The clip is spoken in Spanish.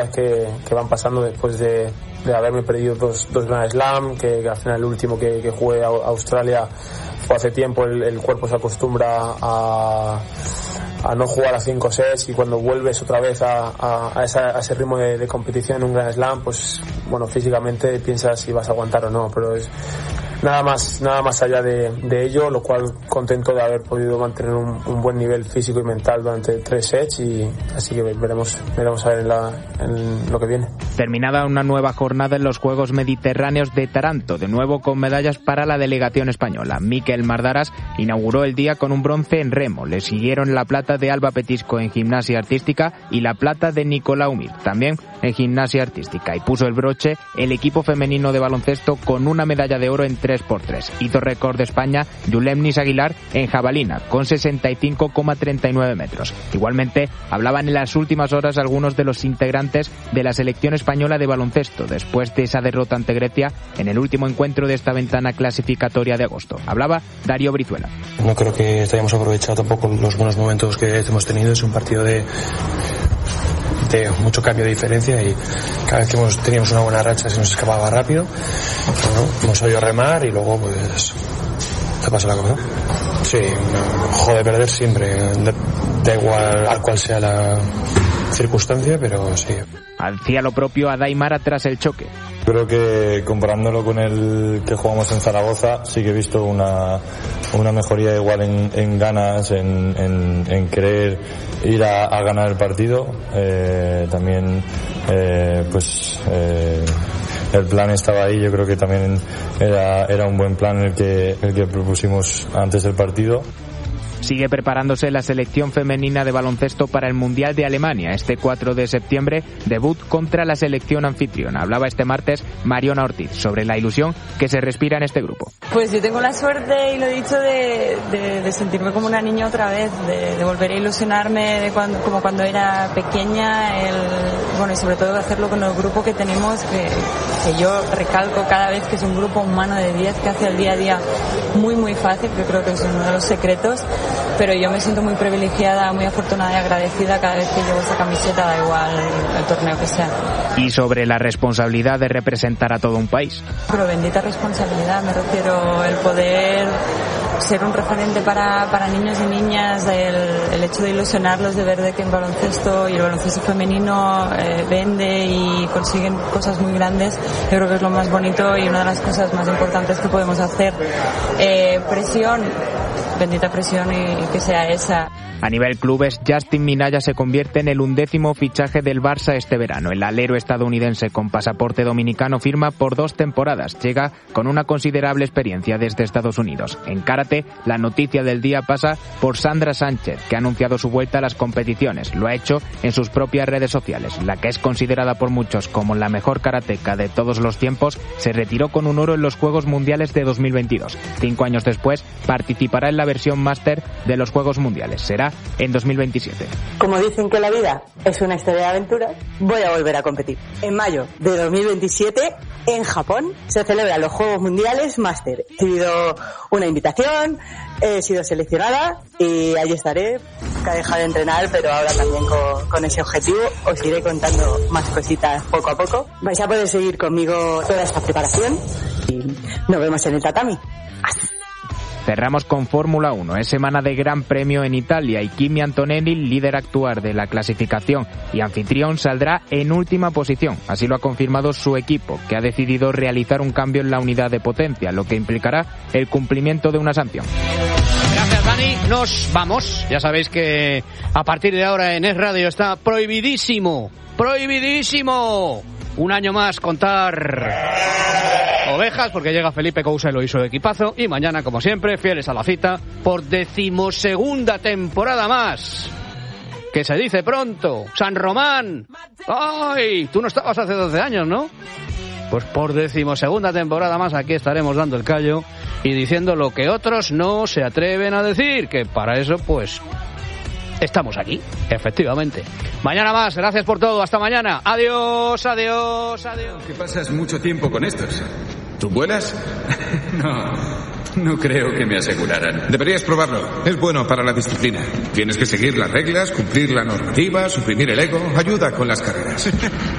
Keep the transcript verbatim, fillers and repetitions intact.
Que, que van pasando después de, de haberme perdido dos, dos Grand Slam, que, que al final el último que, que jugué a Australia fue hace tiempo. El, el cuerpo se acostumbra a, a no jugar a cinco sets, y cuando vuelves otra vez a, a, a, esa, a ese ritmo de, de competición en un Grand Slam, pues bueno, físicamente piensas si vas a aguantar o no, pero es nada más nada más allá de, de ello, lo cual contento de haber podido mantener un, un buen nivel físico y mental durante tres sets, y así que veremos veremos a ver en, la, en lo que viene. Terminada una nueva jornada en los Juegos Mediterráneos de Taranto, de nuevo con medallas para la delegación española. Mikel Mardaras inauguró el día con un bronce en remo. Le siguieron la plata de Alba Petisco en gimnasia artística y la plata de Nicolau Mir, también en gimnasia artística, y puso el broche el equipo femenino de baloncesto con una medalla de oro en tres por tres. Hizo récord de España Yulemnis Aguilar en jabalina con sesenta y cinco coma treinta y nueve metros. Igualmente hablaban en las últimas horas algunos de los integrantes de la selección española de baloncesto después de esa derrota ante Grecia en el último encuentro de esta ventana clasificatoria de agosto. Hablaba Darío Brizuela. No creo que hayamos aprovechado tampoco los buenos momentos que hemos tenido. Es un partido de de mucho cambio de diferencia, y cada vez que hemos, teníamos una buena racha se nos escapaba rápido. Bueno, hemos oído remar y luego pues te pasa la cosa. Sí, no, jode perder siempre, da, da igual a cual sea la circunstancia, pero sí. Hacía lo propio a Daimara tras el choque. Creo que comparándolo con el que jugamos en Zaragoza, sí que he visto una, una mejoría igual en, en ganas, en, en, en querer ir a, a ganar el partido. Eh, también, eh, pues, eh, el plan estaba ahí. Yo creo que también era, era un buen plan el que, el que propusimos antes del partido. Sigue preparándose la selección femenina de baloncesto para el Mundial de Alemania. Este cuatro de septiembre, debut contra la selección anfitriona. Hablaba este martes Mariona Ortiz sobre la ilusión que se respira en este grupo. Pues yo tengo la suerte, y lo he dicho, de, de, de sentirme como una niña otra vez, de, de volver a ilusionarme de cuando, como cuando era pequeña, el, bueno, y sobre todo de hacerlo con el grupo que tenemos, que, que yo recalco cada vez que es un grupo humano de diez que hace el día a día muy muy fácil, que creo que es uno de los secretos. Pero yo me siento muy privilegiada, muy afortunada y agradecida cada vez que llevo esa camiseta, da igual el, el torneo que sea. Y sobre la responsabilidad de representar a todo un país. Pero bendita responsabilidad, me refiero, el poder ser un referente para, para niños y niñas, el, el hecho de ilusionarlos, de ver de que en baloncesto y el baloncesto femenino eh, vende y consiguen cosas muy grandes. Yo creo que es lo más bonito y una de las cosas más importantes que podemos hacer. Eh, presión, bendita presión, y, y que sea esa. A nivel clubes, Justin Minaya se convierte en el undécimo fichaje del Barça este verano. El alero estadounidense con pasaporte dominicano firma por dos temporadas. Llega con una considerable experiencia desde Estados Unidos. En karate, la noticia del día pasa por Sandra Sánchez, que ha anunciado su vuelta a las competiciones. Lo ha hecho en sus propias redes sociales. La que es considerada por muchos como la mejor karateca de todos los tiempos, se retiró con un oro en los Juegos Mundiales de dos mil veintidós. Cinco años después, participará en la versión máster de los Juegos Mundiales. Será en dos mil veintisiete. Como dicen que la vida es una historia de aventuras, voy a volver a competir. En mayo de dos mil veintisiete, en Japón, se celebran los Juegos Mundiales Máster. He recibido una invitación, he sido seleccionada y allí estaré. Nunca he dejado de entrenar, pero ahora también con, con ese objetivo. Os iré contando más cositas poco a poco. Vais a poder seguir conmigo toda esta preparación y nos vemos en el tatami. Cerramos con Fórmula uno. Es semana de Gran Premio en Italia y Kimi Antonelli, líder actual de la clasificación y anfitrión, saldrá en última posición. Así lo ha confirmado su equipo, que ha decidido realizar un cambio en la unidad de potencia, lo que implicará el cumplimiento de una sanción. Gracias, Dani. Nos vamos. Ya sabéis que a partir de ahora en Es Radio está prohibidísimo, prohibidísimo, un año más contar ovejas, porque llega Felipe Cousa y lo hizo de equipazo, y mañana, como siempre, fieles a la cita, por decimosegunda temporada más. Que se dice pronto. San Román. ¡Ay! Tú no estabas hace doce años, ¿no? Pues por decimosegunda temporada más aquí estaremos dando el callo y diciendo lo que otros no se atreven a decir, que para eso, pues, estamos aquí, efectivamente. Mañana más, gracias por todo, hasta mañana. Adiós, adiós, adiós. Que pasas mucho tiempo con estos. ¿Tú vuelas? No. No creo que me aseguraran. Deberías probarlo. Es bueno para la disciplina. Tienes que seguir las reglas, cumplir la normativa, suprimir el ego. Ayuda con las carreras.